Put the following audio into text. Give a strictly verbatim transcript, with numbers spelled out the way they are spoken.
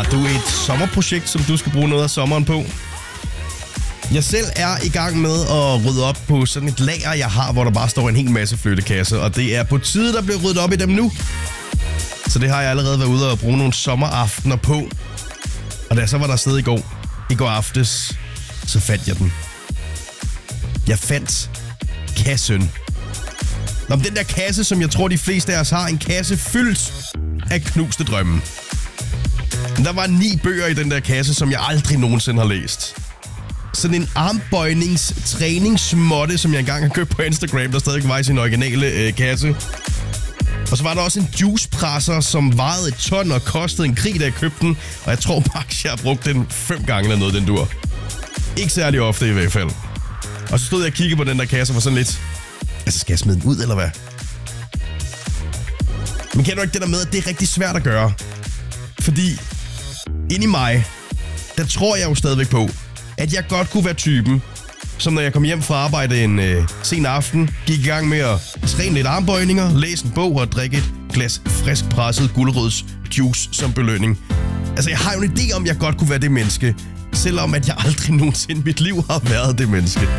du et sommerprojekt, som du skal bruge noget af sommeren på? Jeg selv er i gang med at rydde op på sådan et lager, jeg har, hvor der bare står en hel masse flyttekasser. Og det er på tide, der bliver ryddet op i dem nu. Så det har jeg allerede været ude og bruge nogle sommeraftener på. Og da jeg så var der afsted i går, i går aftes, så fandt jeg den. Jeg fandt kassen. Nå, den der kasse, som jeg tror, de fleste af os har, en kasse fyldt af knuste drømme. Der var ni bøger i den der kasse, som jeg aldrig nogensinde har læst. Sådan en armbøjnings-træningsmåtte, som jeg engang har købt på Instagram, der stadig var i sin originale øh, kasse. Og så var der også en juicepresser, som vejede et ton og kostede en krig, da jeg købte den. Og jeg tror faktisk, jeg har brugt den fem gange eller noget, den dur. Ikke særlig ofte i hvert fald. Og så stod jeg og kiggede på den der kasse og var sådan lidt... Altså, skal jeg smide den ud, eller hvad? Men kender du ikke det der med, at det er rigtig svært at gøre? Fordi inde i mig, der tror jeg jo stadigvæk på, at jeg godt kunne være typen, som når jeg kom hjem fra arbejde en øh, sen aften, gik i gang med at træne lidt armbøjninger, læse en bog og drikke et glas frisk presset gulerodsjuice som belønning. Altså, jeg har jo en idé om, at jeg godt kunne være det menneske, selvom at jeg aldrig nogensinde i mit liv har været det menneske.